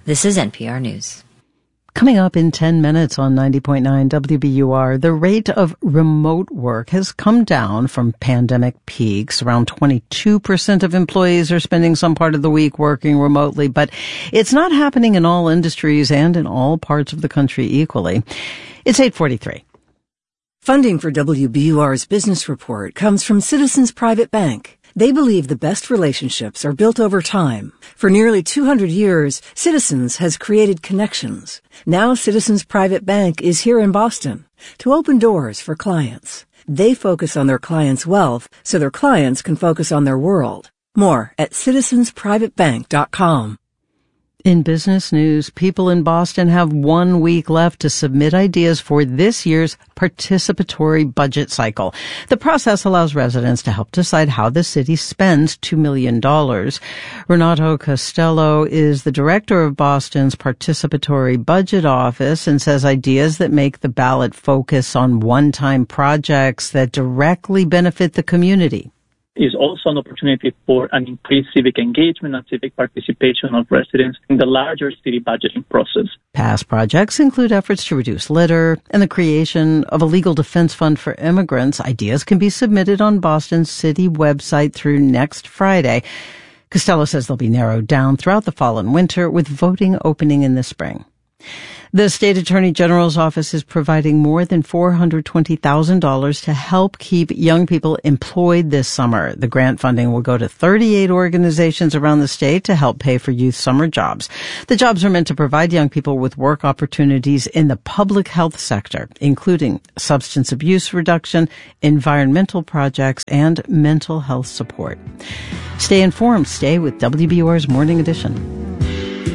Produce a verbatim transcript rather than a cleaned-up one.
This is N P R News. Coming up in ten minutes on ninety point nine W B U R, the rate of remote work has come down from pandemic peaks. Around twenty-two percent of employees are spending some part of the week working remotely, but it's not happening in all industries and in all parts of the country equally. It's eight forty-three. Funding for W B U R's Business Report comes from Citizens Private Bank. They believe the best relationships are built over time. For nearly two hundred years, Citizens has created connections. Now Citizens Private Bank is here in Boston to open doors for clients. They focus on their clients' wealth so their clients can focus on their world. More at citizens private bank dot com. In business news, people in Boston have one week left to submit ideas for this year's participatory budget cycle. The process allows residents to help decide how the city spends two million dollars. Renato Costello is the director of Boston's Participatory Budget Office and says ideas that make the ballot focus on one-time projects that directly benefit the community is also an opportunity for an increased civic engagement and civic participation of residents in the larger city budgeting process. Past projects include efforts to reduce litter and the creation of a legal defense fund for immigrants. Ideas can be submitted on Boston's city website through next Friday. Costello says they'll be narrowed down throughout the fall and winter, with voting opening in the spring. The State Attorney General's office is providing more than four hundred twenty thousand dollars to help keep young people employed this summer. The grant funding will go to thirty-eight organizations around the state to help pay for youth summer jobs. The jobs are meant to provide young people with work opportunities in the public health sector, including substance abuse reduction, environmental projects, and mental health support. Stay informed. Stay with W B U R's Morning Edition.